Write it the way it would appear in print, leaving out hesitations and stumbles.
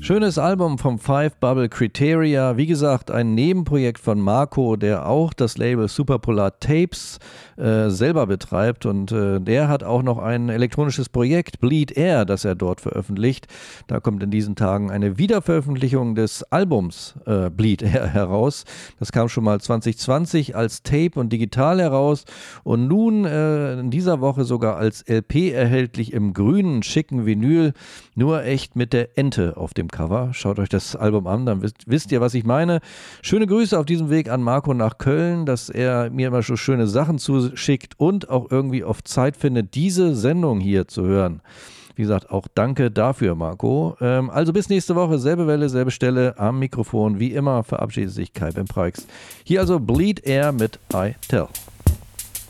Schönes Album vom Five Bubble Criteria. Wie gesagt, ein Nebenprojekt von Marco, der auch das Label Superpolar Tapes selber betreibt. Und der hat auch noch ein elektronisches Projekt, Bleed Air, das er dort veröffentlicht. Da kommt in diesen Tagen eine Wiederveröffentlichung des Albums Bleed Air heraus. Das kam schon mal 2020 als Tape und digital heraus. Und nun in dieser Woche sogar als LP erhältlich im grünen, schicken Vinyl. Nur echt mit der Ente auf dem Cover. Schaut euch das Album an, dann wisst ihr, was ich meine. Schöne Grüße auf diesem Weg an Marco nach Köln, dass er mir immer so schöne Sachen zuschickt und auch irgendwie auf Zeit findet, diese Sendung hier zu hören. Wie gesagt, auch danke dafür, Marco. Also bis nächste Woche, selbe Welle, selbe Stelle, am Mikrofon. Wie immer verabschiedet sich Kai Ben Preix. Hier also Bleed Air mit I Tell.